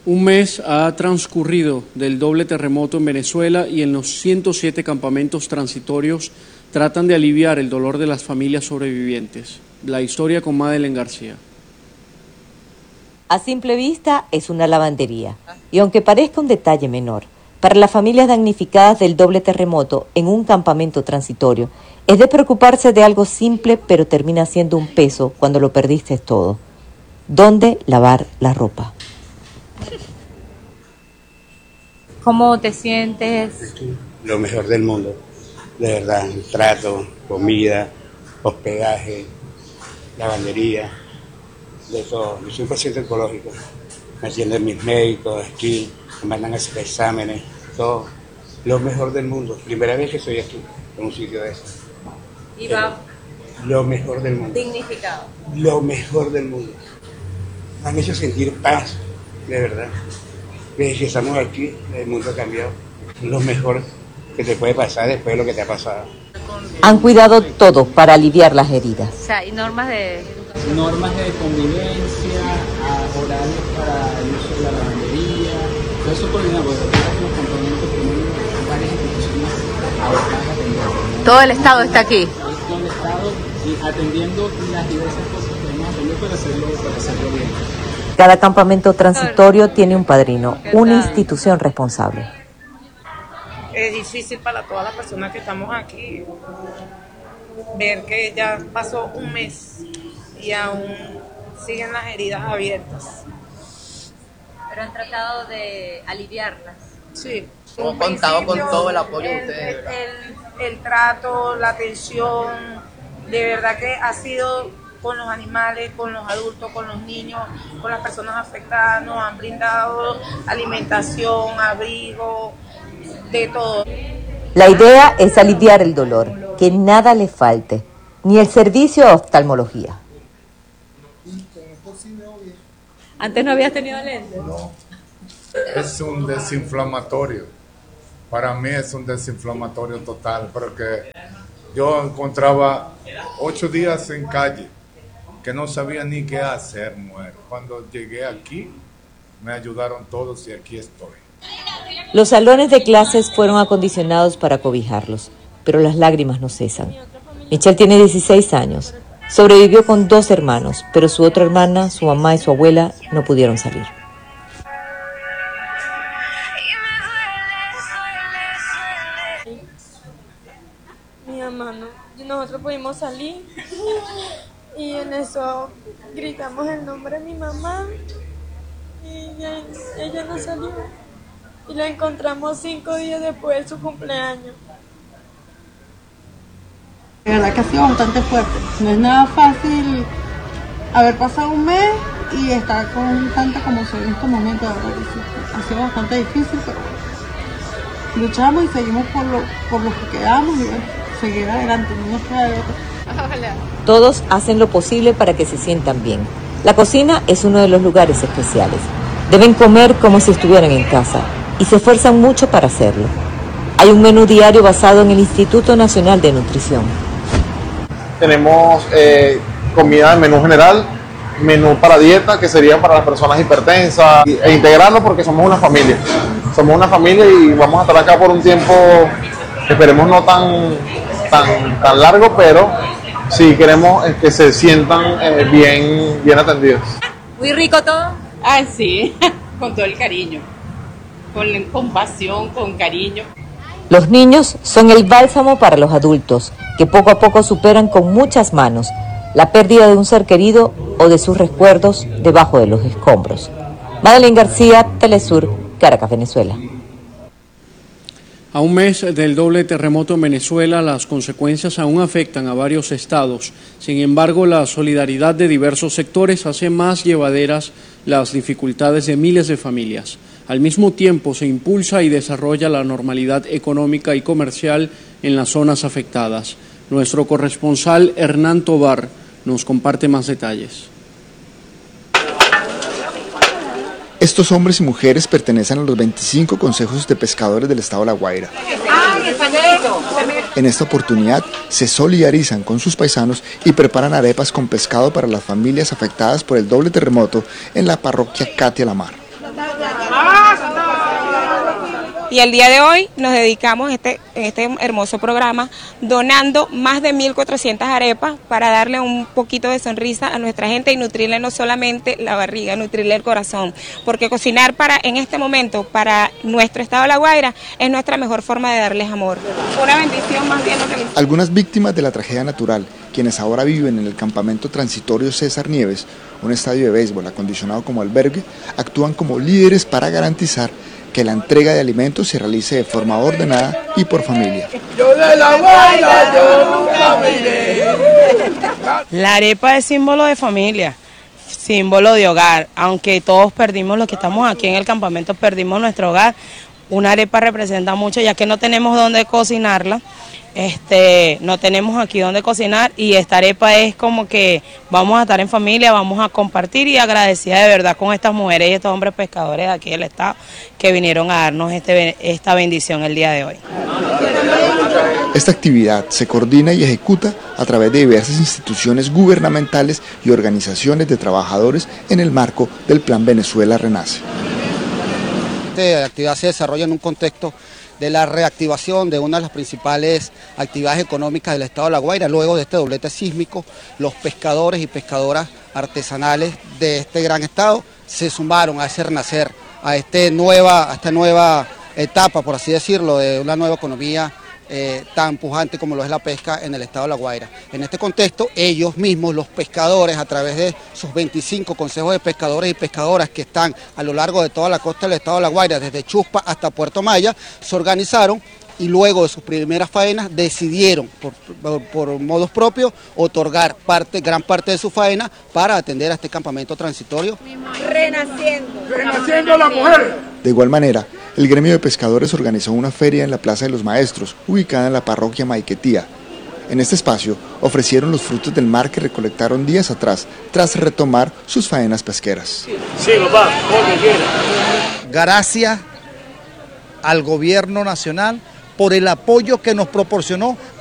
Un mes ha transcurrido del doble terremoto en Venezuela y en los 107 campamentos transitorios tratan de aliviar el dolor de las familias sobrevivientes. La historia con Madeleine García. A simple vista es una lavandería, y aunque parezca un detalle menor, para las familias damnificadas del doble terremoto en un campamento transitorio, es de preocuparse de algo simple, pero termina siendo un peso cuando lo perdiste todo. ¿Dónde lavar la ropa? ¿Cómo te sientes? Lo mejor del mundo, de verdad, el trato, comida, hospedaje, lavandería, de todo. Yo soy un paciente oncológico, me atienden mis médicos aquí, me mandan a hacer exámenes, todo. Lo mejor del mundo, primera vez que estoy aquí, en un sitio de eso. Y va lo mejor del mundo. dignificado. Lo mejor del mundo. Me han hecho sentir paz, de verdad. Desde que estamos aquí, el mundo ha cambiado. Lo mejor que te puede pasar después de lo que te ha pasado. Han cuidado todo para aliviar las heridas. O sea, hay normas de convivencia, horarios para el uso de la lavandería, todo eso coordinado, porque los campamentos tienen varias instituciones abocadas a atender. todo el Estado está aquí. Todo el Estado y atendiendo las diversas cosas que debemos atender para hacerlo bien. Cada campamento transitorio tiene un padrino, una institución responsable. Es difícil para todas las personas que estamos aquí ver que ya pasó un mes y aún siguen las heridas abiertas. Pero han tratado de aliviarlas. Sí. Hemos contado con todo el apoyo de ustedes. El trato, la atención, de verdad que ha sido con los animales, con los adultos, con los niños, con las personas afectadas, nos han brindado alimentación, abrigo, de todo. La idea es aliviar el dolor, que nada le falte, ni el servicio de oftalmología. ¿Antes no habías tenido lentes? No, es un desinflamatorio. Para mí es un desinflamatorio total, porque yo encontraba 8 días en calle, que no sabía ni qué hacer, mujer. Cuando llegué aquí, me ayudaron todos y aquí estoy. Los salones de clases fueron acondicionados para cobijarlos, pero las lágrimas no cesan. Michelle tiene 16 años. Sobrevivió con 2 hermanos, pero su otra hermana, su mamá y su abuela no pudieron salir. Mi mamá no. Nosotros pudimos salir y en eso gritamos el nombre de mi mamá y ella no salió. Y la encontramos 5 días después de su cumpleaños. De verdad que ha sido bastante fuerte. No es nada fácil haber pasado un mes y estar con tanta conmoción en estos momentos. De verdad que sí. Ha sido bastante difícil, pero bueno, luchamos y seguimos por lo que quedamos y bueno, seguir adelante, no nos queda de otra. Todos hacen lo posible para que se sientan bien. La cocina es uno de los lugares especiales. Deben comer como si estuvieran en casa y se esfuerzan mucho para hacerlo. Hay un menú diario basado en el Instituto Nacional de Nutrición. Tenemos comida de menú general, menú para dieta, que sería para las personas hipertensas, e integrarlo porque somos una familia. Somos una familia y vamos a estar acá por un tiempo, esperemos no tan largo, pero sí queremos que se sientan bien atendidos. ¿Muy rico todo? Ah, sí, con todo el cariño, con compasión, con cariño. Los niños son el bálsamo para los adultos, que poco a poco superan con muchas manos la pérdida de un ser querido o de sus recuerdos debajo de los escombros. Madeleine García, Telesur, Caracas, Venezuela. A un mes del doble terremoto en Venezuela, las consecuencias aún afectan a varios estados. Sin embargo, la solidaridad de diversos sectores hace más llevaderas las dificultades de miles de familias. Al mismo tiempo, se impulsa y desarrolla la normalidad económica y comercial en las zonas afectadas. Nuestro corresponsal Hernán Tobar nos comparte más detalles. Estos hombres y mujeres pertenecen a los 25 consejos de pescadores del estado de La Guaira. En esta oportunidad se solidarizan con sus paisanos y preparan arepas con pescado para las familias afectadas por el doble terremoto en la parroquia Catia La Mar. Y el día de hoy nos dedicamos en este hermoso programa donando más de 1.400 arepas para darle un poquito de sonrisa a nuestra gente y nutrirle no solamente la barriga, nutrirle el corazón, porque cocinar en este momento para nuestro estado de La Guaira es nuestra mejor forma de darles amor. Una bendición más bien lo que les... Algunas víctimas de la tragedia natural, quienes ahora viven en el campamento transitorio César Nieves, un estadio de béisbol acondicionado como albergue, actúan como líderes para garantizar que la entrega de alimentos se realice de forma ordenada y por familia. Yo de La Guaira, yo nunca me iré. La arepa es símbolo de familia, símbolo de hogar. Aunque todos perdimos, los que estamos aquí en el campamento perdimos nuestro hogar, una arepa representa mucho, ya que no tenemos dónde cocinarla. No tenemos aquí donde cocinar y esta arepa es como que vamos a estar en familia, vamos a compartir y agradecida de verdad con estas mujeres y estos hombres pescadores de aquí del estado que vinieron a darnos esta bendición el día de hoy. Esta actividad se coordina y ejecuta a través de diversas instituciones gubernamentales y organizaciones de trabajadores en el marco del Plan Venezuela Renace. Esta actividad se desarrolla en un contexto de la reactivación de una de las principales actividades económicas del estado de La Guaira. Luego de este doblete sísmico, los pescadores y pescadoras artesanales de este gran estado se sumaron a ese renacer, a esta nueva etapa, por así decirlo, de una nueva economía tan pujante como lo es la pesca en el estado de La Guaira. En este contexto, ellos mismos, los pescadores, a través de sus 25 consejos de pescadores y pescadoras que están a lo largo de toda la costa del estado de La Guaira, desde Chuspa hasta Puerto Maya, se organizaron y luego de sus primeras faenas decidieron por modos propios otorgar gran parte de su faena para atender a este campamento transitorio. Renaciendo la mujer. De igual manera, el gremio de pescadores organizó una feria en la Plaza de los Maestros, ubicada en la parroquia Maiquetía. En este espacio ofrecieron los frutos del mar que recolectaron días atrás, tras retomar sus faenas pesqueras. Sí, papá, porque quiera. Gracias al gobierno nacional por el apoyo que nos proporcionó